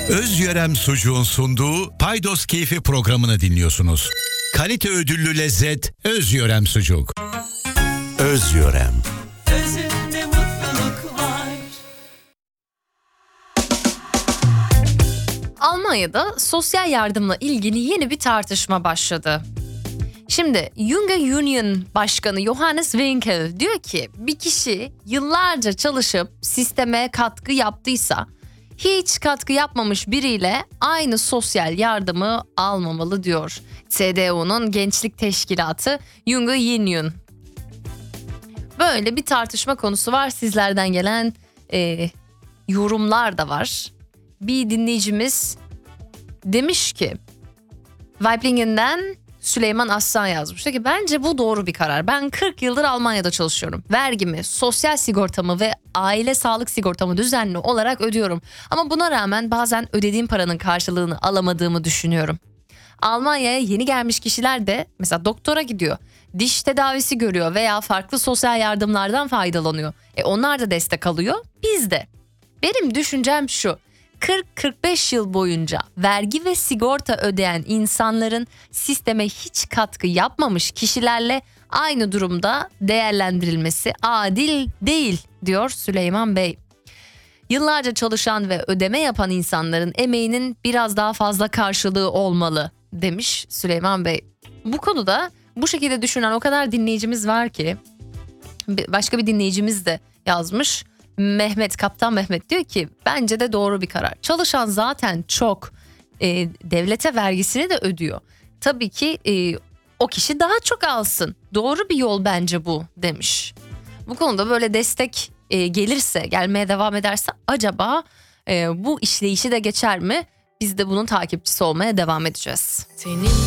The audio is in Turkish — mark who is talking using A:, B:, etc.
A: Özyörem Sucuğun sunduğu Paydos Keyfi programını dinliyorsunuz. Kalite ödüllü lezzet Özyörem Sucuk. Özyörem.
B: Özünde mutluluk var.
C: Almanya'da sosyal yardımla ilgili yeni bir tartışma başladı. Şimdi Junge Union Başkanı Johannes Winkel diyor ki bir kişi yıllarca çalışıp sisteme katkı yaptıysa hiç katkı yapmamış biriyle aynı sosyal yardımı almamalı diyor. CDU'nun gençlik teşkilatı Junge Union. Böyle bir tartışma konusu var. Sizlerden gelen yorumlar da var. Bir dinleyicimiz demiş ki Weiblingen'den Süleyman Aslan yazmış. Diyor ki bence bu doğru bir karar. Ben 40 yıldır Almanya'da çalışıyorum. Vergimi, sosyal sigortamı ve aile sağlık sigortamı düzenli olarak ödüyorum. Ama buna rağmen bazen ödediğim paranın karşılığını alamadığımı düşünüyorum. Almanya'ya yeni gelmiş kişiler de mesela doktora gidiyor, diş tedavisi görüyor veya farklı sosyal yardımlardan faydalanıyor. Onlar da destek alıyor, biz de. Benim düşüncem şu. 40-45 yıl boyunca vergi ve sigorta ödeyen insanların sisteme hiç katkı yapmamış kişilerle aynı durumda değerlendirilmesi adil değil diyor Süleyman Bey. Yıllarca çalışan ve ödeme yapan insanların emeğinin biraz daha fazla karşılığı olmalı demiş Süleyman Bey. Bu konuda bu şekilde düşünen o kadar dinleyicimiz var ki başka bir dinleyicimiz de yazmış. Kaptan Mehmet diyor ki bence de doğru bir karar. Çalışan zaten çok devlete vergisini de ödüyor. Tabii ki o kişi daha çok alsın. Doğru bir yol bence bu demiş. Bu konuda böyle destek gelmeye devam ederse acaba bu işleyişi de geçer mi? Biz de bunun takipçisi olmaya devam edeceğiz.